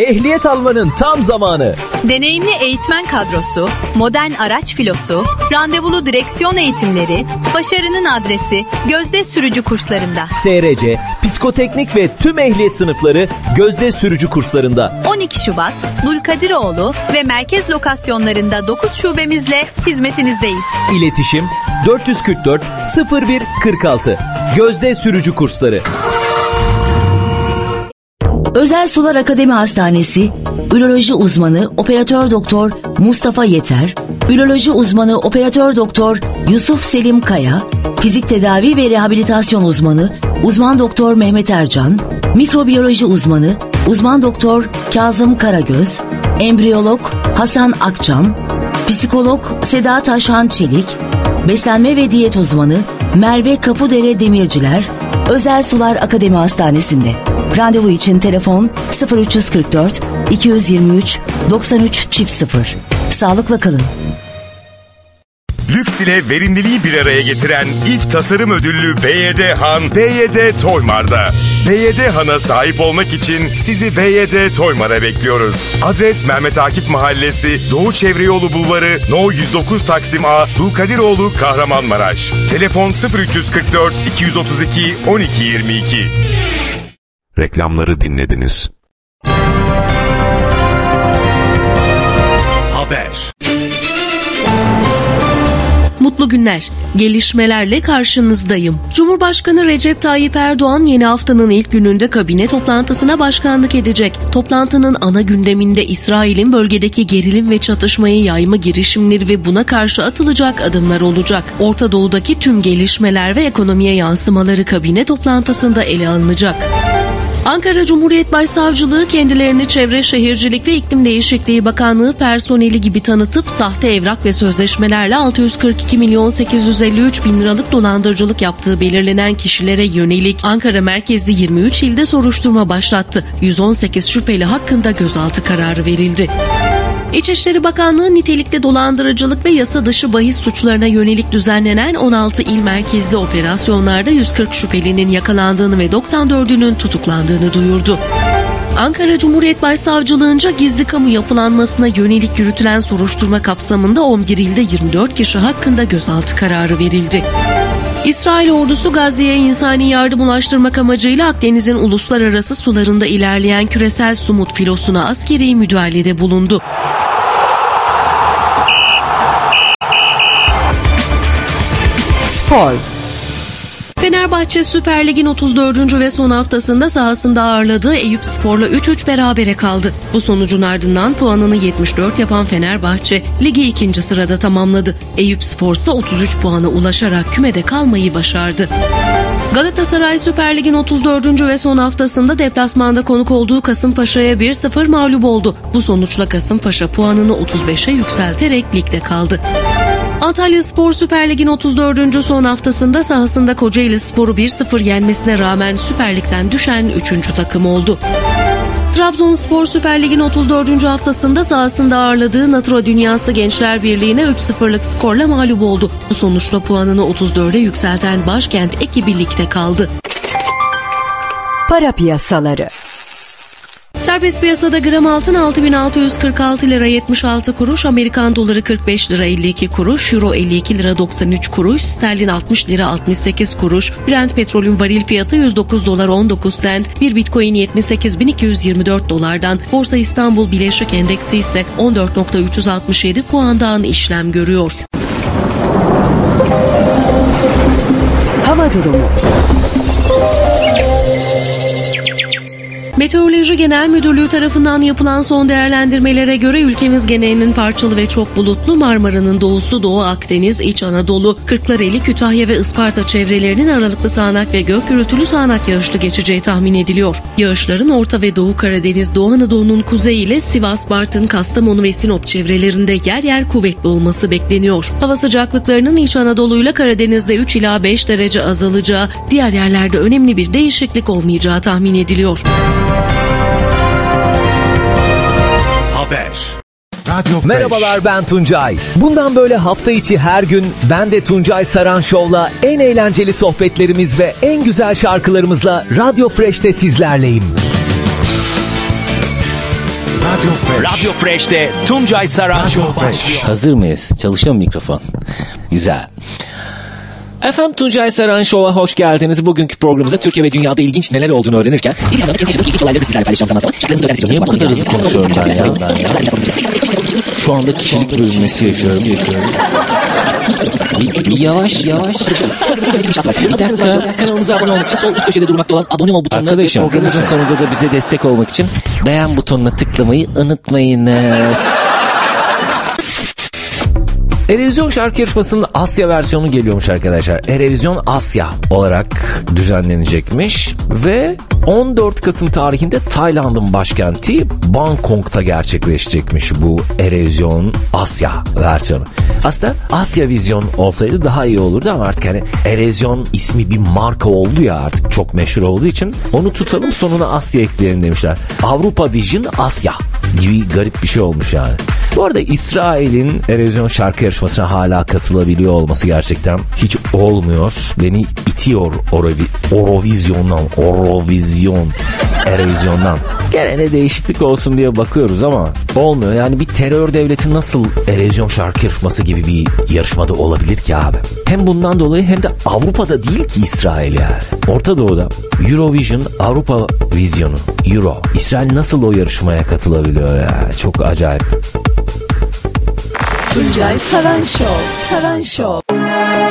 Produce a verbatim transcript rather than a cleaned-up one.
Ehliyet almanın tam zamanı. Deneyimli eğitmen kadrosu, modern araç filosu, randevulu direksiyon eğitimleri, başarının adresi Gözde Sürücü Kurslarında. S R C, psikoteknik ve tüm ehliyet sınıfları Gözde Sürücü Kurslarında. on iki Şubat, Dulkadiroğlu ve merkez lokasyonlarında dokuz şubemizle hizmetinizdeyiz. İletişim dört yüz kırk dört sıfır bir kırk altı. Gözde Sürücü Kursları. Özel Sular Akademi Hastanesi, Üroloji Uzmanı Operatör Doktor Mustafa Yeter, Üroloji Uzmanı Operatör Doktor Yusuf Selim Kaya, Fizik Tedavi ve Rehabilitasyon Uzmanı Uzman Doktor Mehmet Ercan, Mikrobiyoloji Uzmanı Uzman Doktor Kazım Karagöz, Embriyolog Hasan Akçam, Psikolog Seda Taşhan Çelik, Beslenme ve Diyet Uzmanı Merve Kapudere Demirciler, Özel Sular Akademi Hastanesi'nde. Randevu için telefon sıfır üç kırk dört iki yüz yirmi üç doksan üç çift sıfır. Sağlıkla kalın. Lüks ile verimliliği bir araya getiren İF Tasarım Ödüllü B Y D Han, B Y D Toymar'da. B Y D Han'a sahip olmak için sizi B Y D Toymar'a bekliyoruz. Adres Mehmet Akif Mahallesi, Doğu Çevreyolu Bulvarı, No yüz dokuz Taksim A, Dulkadiroğlu, Kahramanmaraş. Telefon sıfır üç kırk dört iki yüz otuz iki on iki yirmi iki. Reklamları dinlediniz. Haber. Mutlu günler. Gelişmelerle karşınızdayım. Cumhurbaşkanı Recep Tayyip Erdoğan yeni haftanın ilk gününde kabine toplantısına başkanlık edecek. Toplantının ana gündeminde İsrail'in bölgedeki gerilim ve çatışmayı yayma girişimleri ve buna karşı atılacak adımlar olacak. Orta Doğu'daki tüm gelişmeler ve ekonomiye yansımaları kabine toplantısında ele alınacak. Ankara Cumhuriyet Başsavcılığı kendilerini Çevre Şehircilik ve İklim Değişikliği Bakanlığı personeli gibi tanıtıp sahte evrak ve sözleşmelerle altı yüz kırk iki milyon sekiz yüz elli üç bin liralık dolandırıcılık yaptığı belirlenen kişilere yönelik Ankara merkezli yirmi üç ilde soruşturma başlattı. yüz on sekiz şüpheli hakkında gözaltı kararı verildi. İçişleri Bakanlığı nitelikli dolandırıcılık ve yasa dışı bahis suçlarına yönelik düzenlenen on altı il merkezli operasyonlarda yüz kırk şüphelinin yakalandığını ve doksan dördünün tutuklandığını duyurdu. Ankara Cumhuriyet Başsavcılığınca gizli kamu yapılanmasına yönelik yürütülen soruşturma kapsamında on bir ilde yirmi dört kişi hakkında gözaltı kararı verildi. İsrail ordusu Gazze'ye insani yardım ulaştırmak amacıyla Akdeniz'in uluslararası sularında ilerleyen küresel Sumut filosuna askeri müdahalede bulundu. Spor. Fenerbahçe Süper Lig'in otuz dördüncü ve son haftasında sahasında ağırladığı Eyüpspor'la üç üç berabere kaldı. Bu sonucun ardından puanını yetmiş dört yapan Fenerbahçe ligi ikinci sırada tamamladı. Eyüpspor ise otuz üç puana ulaşarak kümede kalmayı başardı. Galatasaray Süper Lig'in otuz dördüncü ve son haftasında deplasmanda konuk olduğu Kasımpaşa'ya bir sıfır mağlup oldu. Bu sonuçla Kasımpaşa puanını otuz beşe yükselterek ligde kaldı. Antalyaspor Süper Lig'in otuz dördüncü son haftasında sahasında Kocaelispor'u bir sıfır yenmesine rağmen Süper Lig'den düşen üçüncü takım oldu. Trabzonspor Süper Lig'in otuz dördüncü haftasında sahasında ağırladığı Natura Dünyası Gençler Birliği'ne üç sıfırlık skorla mağlup oldu. Bu sonuçla puanını otuz dörde yükselten Başkent ekibi ligde kaldı. Para piyasaları. Serbest piyasada gram altın altı bin altı yüz kırk altı lira yetmiş altı kuruş, Amerikan doları kırk beş lira elli iki kuruş, Euro elli iki lira doksan üç kuruş, sterlin altmış lira altmış sekiz kuruş, Brent petrolün varil fiyatı yüz dokuz dolar on dokuz sent, bir Bitcoin yetmiş sekiz bin iki yüz yirmi dört dolardan, Borsa İstanbul Bileşik Endeksi ise on dört bin üç yüz altmış yedi puandan işlem görüyor. Hava durumu. Meteoroloji Genel Müdürlüğü tarafından yapılan son değerlendirmelere göre ülkemiz genelinin parçalı ve çok bulutlu, Marmara'nın doğusu, Doğu Akdeniz, İç Anadolu, Kırklareli, Kütahya ve Isparta çevrelerinin aralıklı sağanak ve gök gürültülü sağanak yağışlı geçeceği tahmin ediliyor. Yağışların Orta ve Doğu Karadeniz, Doğu Anadolu'nun kuzeyi ile Sivas, Bartın, Kastamonu ve Sinop çevrelerinde yer yer kuvvetli olması bekleniyor. Hava sıcaklıklarının İç Anadolu ile Karadeniz'de üç ila beş derece azalacağı, diğer yerlerde önemli bir değişiklik olmayacağı tahmin ediliyor. Haber. Radyo Merhabalar, ben Tuncay. Bundan böyle hafta içi her gün ben de Tuncay Saran Show'la en eğlenceli sohbetlerimiz ve en güzel şarkılarımızla Radyo Fresh'te sizlerleyim. Radyo Fresh. Radyo Fresh'te Tuncay Saran Show başlıyor. Hazır mıyız? Çalışıyor mu mikrofon? Güzel. Efendim Tuncay Saran Show'a hoş geldiniz. Bugünkü programımızda Türkiye ve dünyada ilginç neler olduğunu öğrenirken bir yandan ilginç olayları sizlerle paylaşacağım zaman. Niye bu kadar hızlı konuşuyorum ben ya? Şu anda kişilik bölünmesi yaşıyorum. Yavaş yavaş. Bir dakika. Kanalımıza abone olmak için sol üst köşede durmakta olan abone ol butonuna ve programımızın sonunda da bize destek olmak için beğen butonuna tıklamayı unutmayın. Erevizyon şarkı yarışmasının Asya versiyonu geliyormuş arkadaşlar. Erevizyon Asya olarak düzenlenecekmiş ve on dört Kasım tarihinde Tayland'ın başkenti Bangkok'ta gerçekleşecekmiş bu Erevizyon Asya versiyonu. Aslında Asya Vizyon olsaydı daha iyi olurdu ama artık hani Erevizyon ismi bir marka oldu ya, artık çok meşhur olduğu için onu tutalım, sonuna Asya ekleyelim demişler. Avrupa Vision Asya gibi garip bir şey olmuş yani. Bu arada İsrail'in Erevizyon şarkı yarışmasına hala katılabiliyor olması gerçekten hiç olmuyor. Beni itiyor Orovi- Eurovizyon'dan, Eurovizyon, Erevizyon'dan. Gene de değişiklik olsun diye bakıyoruz ama olmuyor. Yani bir terör devleti nasıl Erevizyon şarkı yarışması gibi bir yarışmada olabilir ki abi? Hem bundan dolayı hem de Avrupa'da değil ki İsrail yani. Orta Doğu'da Eurovision, Avrupa Vizyonu, Euro. İsrail nasıl o yarışmaya katılabiliyor ya? Çok acayip. Tuncay Saran Show. Saran Show.